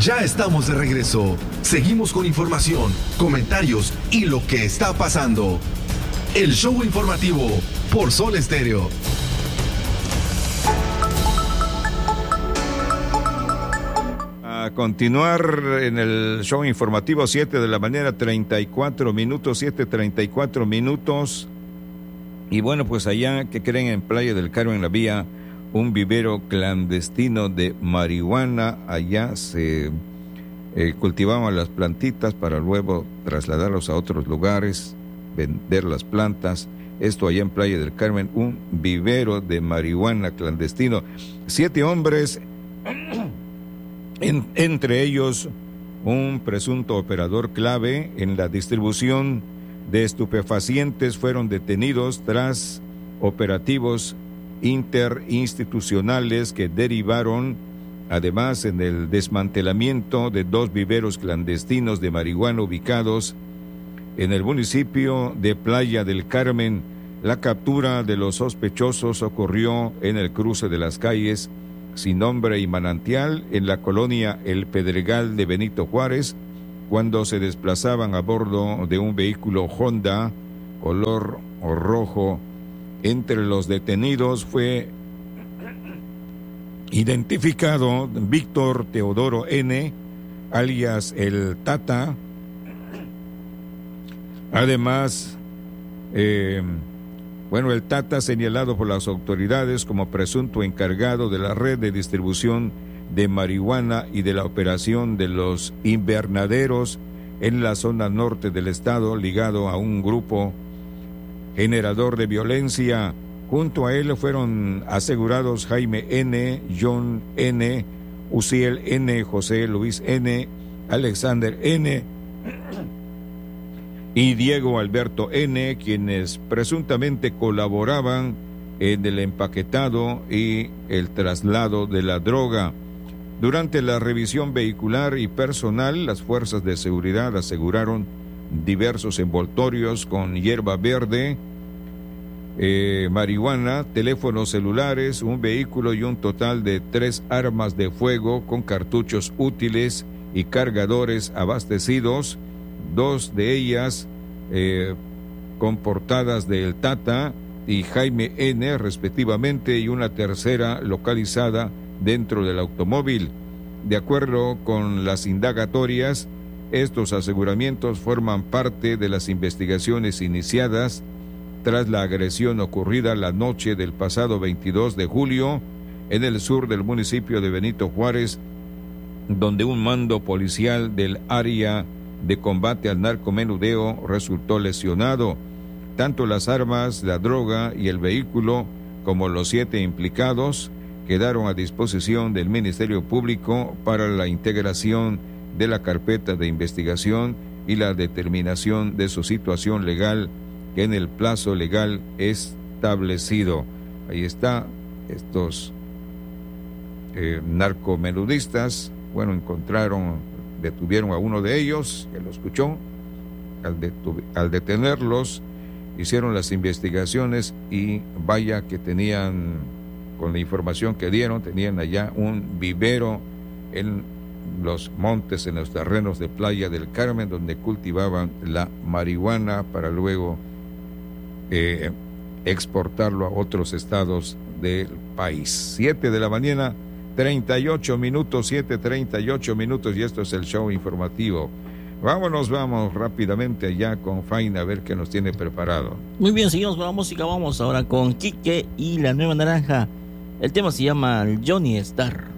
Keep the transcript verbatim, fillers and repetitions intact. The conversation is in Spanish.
Ya estamos de regreso. Seguimos con información, comentarios y lo que está pasando. El show informativo por Sol Estéreo. A continuar en el show informativo, siete de la mañana, treinta y cuatro minutos, siete treinta y cuatro minutos. Y bueno, pues allá, que creen, en Playa del Carmen había un vivero clandestino de marihuana. Allá se eh, cultivaban las plantitas para luego trasladarlos a otros lugares, vender las plantas. Esto allá en Playa del Carmen, un vivero de marihuana clandestino. Siete hombres, en, entre ellos un presunto operador clave en la distribución de estupefacientes, fueron detenidos tras operativos interinstitucionales que derivaron además en el desmantelamiento de dos viveros clandestinos de marihuana ubicados en el municipio de Playa del Carmen. La captura de los sospechosos ocurrió en el cruce de las calles Sin Nombre y Manantial, en la colonia El Pedregal de Benito Juárez, cuando se desplazaban a bordo de un vehículo Honda color rojo. Entre los detenidos fue identificado Víctor Teodoro N., alias El Tata. Además, eh, bueno, el Tata, señalado por las autoridades como presunto encargado de la red de distribución de marihuana y de la operación de los invernaderos en la zona norte del estado, ligado a un grupo generador de violencia. Junto a él fueron asegurados Jaime N., John N., Uciel N., José Luis N., Alexander N., y Diego Alberto N., quienes presuntamente colaboraban en el empaquetado y el traslado de la droga. Durante la revisión vehicular y personal, las fuerzas de seguridad aseguraron diversos envoltorios con hierba verde, eh, marihuana, teléfonos celulares, un vehículo y un total de tres armas de fuego con cartuchos útiles y cargadores abastecidos, dos de ellas eh, con portadas de El Tata y Jaime N. respectivamente, y una tercera localizada dentro del automóvil. De acuerdo con las indagatorias, estos aseguramientos forman parte de las investigaciones iniciadas tras la agresión ocurrida la noche del pasado veintidós de julio en el sur del municipio de Benito Juárez, donde un mando policial del área de combate al narcomenudeo resultó lesionado. Tanto las armas, la droga y el vehículo, como los siete implicados, quedaron a disposición del Ministerio Público para la integración de la carpeta de investigación y la determinación de su situación legal en el plazo legal establecido. Ahí está, estos eh, narcomenudistas, bueno, encontraron, detuvieron a uno de ellos, que lo escuchó. Al, detu- al detenerlos, hicieron las investigaciones y vaya que tenían, con la información que dieron, tenían allá un vivero en los montes, en los terrenos de Playa del Carmen, donde cultivaban la marihuana para luego eh, exportarlo a otros estados del país. Siete de la mañana, treinta y ocho minutos, siete treinta y ocho minutos, y esto es el show informativo. Vámonos, vamos rápidamente allá con Faina a ver qué nos tiene preparado. Muy bien, seguimos con la música. Vamos ahora con Quique y la Nueva Naranja. El tema se llama Johnny Star.